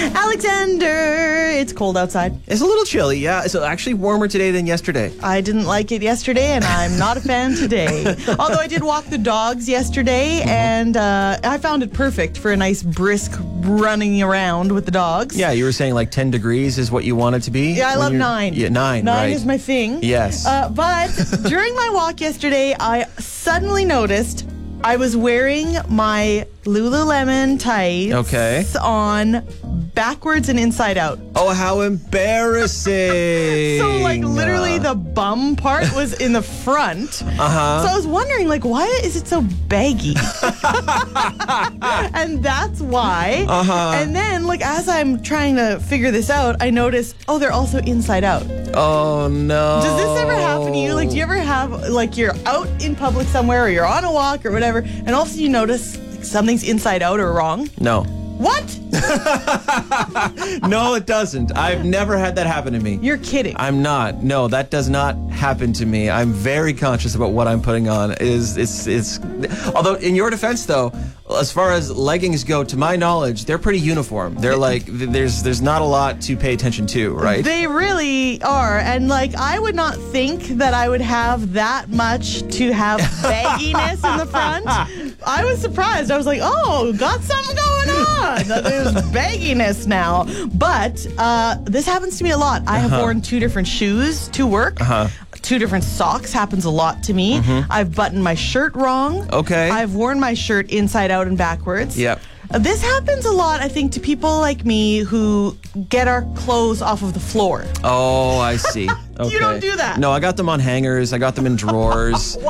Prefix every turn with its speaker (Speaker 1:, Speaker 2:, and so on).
Speaker 1: Alexander, it's cold outside.
Speaker 2: It's a little chilly, yeah. It's actually warmer today than yesterday.
Speaker 1: I didn't like it yesterday, and I'm not a fan today. Although I did walk the dogs yesterday, and I found it perfect for a nice brisk running around with the dogs.
Speaker 2: Yeah, you were saying like 10 degrees is what you want it to be?
Speaker 1: Yeah, I love 9.
Speaker 2: Yeah, 9,
Speaker 1: 9
Speaker 2: right.
Speaker 1: is my thing.
Speaker 2: Yes.
Speaker 1: But during my walk yesterday, I suddenly noticed I was wearing my Lululemon tights on backwards and inside out.
Speaker 2: Oh, how embarrassing.
Speaker 1: So, like, literally the bum part was in the front. So I was wondering, like, why is it so baggy? And that's why. And then, like, as I'm trying to figure this out, I noticed, oh, they're also inside out.
Speaker 2: Oh, no.
Speaker 1: Does this ever happen to you? Like, do you ever have, like, you're out in public somewhere or you're on a walk or whatever, and all of a sudden you notice like, something's inside out or wrong?
Speaker 2: No.
Speaker 1: What?
Speaker 2: No, it doesn't. I've never had that happen to me.
Speaker 1: You're kidding.
Speaker 2: I'm not. No, that does not happen to me. I'm very conscious about what I'm putting on. It's although in your defense though, as far as leggings go, to my knowledge, they're pretty uniform. They're like there's not a lot to pay attention to, right?
Speaker 1: They really are. And like I would not think that I would have that much to have bagginess in the front. I was surprised. I was like, oh, got something going on. There's bagginess now. But this happens to me a lot. I have worn 2 different shoes to work. 2 different socks happens a lot to me. I've buttoned my shirt wrong.
Speaker 2: Okay.
Speaker 1: I've worn my shirt inside out and backwards.
Speaker 2: Yep.
Speaker 1: This happens a lot, I think, to people like me who get our clothes off of the floor.
Speaker 2: Oh, I see. Okay.
Speaker 1: You don't do that.
Speaker 2: No, I got them on hangers. I got them in drawers.